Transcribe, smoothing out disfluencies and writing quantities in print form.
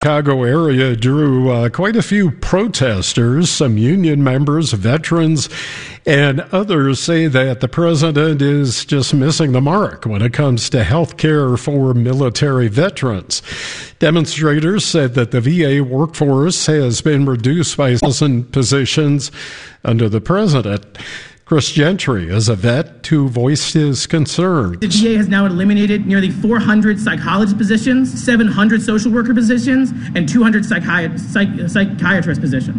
Chicago area drew quite a few protesters, some union members, veterans, and others say that the president is just missing the mark when it comes to health care for military veterans. Demonstrators said that the VA workforce has been reduced by 1,000 positions under the president. Chris Gentry is a vet who voiced his concerns. The VA has now eliminated nearly 400 psychologist positions, 700 social worker positions, and 200 psychiatrist positions.